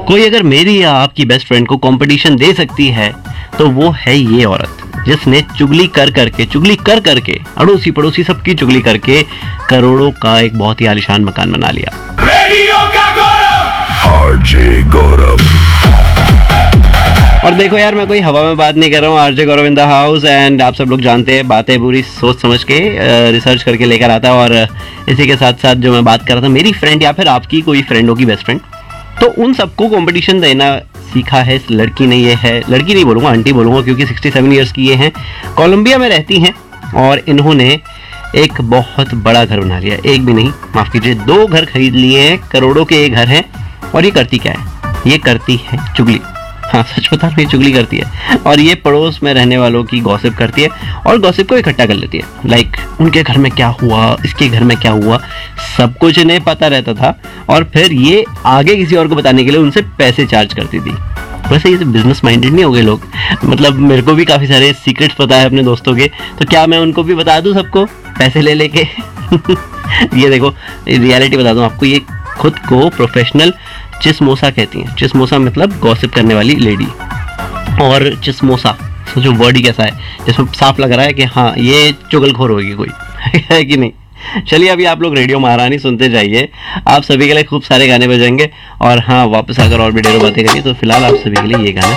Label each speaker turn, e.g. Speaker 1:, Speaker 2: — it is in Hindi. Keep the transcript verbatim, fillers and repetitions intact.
Speaker 1: कोई अगर मेरी या आपकी बेस्ट फ्रेंड को कंपटीशन दे सकती है तो वो है ये औरत, जिसने चुगली कर करके चुगली कर करके अड़ोसी पड़ोसी सबकी चुगली करके करोड़ों का एक बहुत ही आलीशान मकान बना लिया। रेडियो का गौरव, आरजे गौरव। और देखो यार, मैं कोई हवा में बात नहीं कर रहा हूँ, RJ Gaurav in the house. And आप सब लोग जानते हैं, बातें पूरी सोच समझ के रिसर्च करके लेकर आता है। और इसी के साथ साथ जो मैं बात कर रहा था, मेरी फ्रेंड या फिर आपकी कोई फ्रेंड होगी, बेस्ट फ्रेंड, तो उन सबको कंपटीशन देना सीखा है इस लड़की ने। ये है, लड़की नहीं बोलूँगा, आंटी बोलूँगा, क्योंकि सड़सठ इयर्स की ये हैं, कोलंबिया में रहती हैं और इन्होंने एक बहुत बड़ा घर बना लिया। एक भी नहीं, माफ़ कीजिए, दो घर खरीद लिए हैं, करोड़ों के ये घर हैं। और ये करती क्या है? ये करती है चुगली। हाँ, सच बता रहा हूँ, ये चुगली करती है। और ये पड़ोस में रहने वालों की गॉसिप करती है और गॉसिप को इकट्ठा कर लेती है। लाइक उनके घर में क्या हुआ, इसके घर में क्या हुआ, सब कुछ इन्हें पता रहता था। और फिर ये आगे किसी और को बताने के लिए उनसे पैसे चार्ज करती थी। वैसे ये बिजनेस माइंडेड नहीं हो गए लोग? मतलब मेरे को भी काफ़ी सारे सीक्रेट्स पता है अपने दोस्तों के, तो क्या मैं उनको भी बता दूँ सबको पैसे ले लेके? ये देखो, रियलिटी बता दूँ आपको, ये खुद को प्रोफेशनल चिसमोसा कहती हैं। चिसमोसा मतलब गॉसिप करने वाली लेडी। और चिसमोसा, सोचो वर्ड ही कैसा है, जिसमें साफ लग रहा है कि हाँ ये चुगलखोर होगी कोई, है कि नहीं? चलिए, अभी आप लोग रेडियो महारानी सुनते जाइए, आप सभी के लिए खूब सारे गाने बजेंगे। और हाँ, वापस आकर और भी ढेरों बातें करिए। तो फिलहाल आप सभी के लिए ये गाना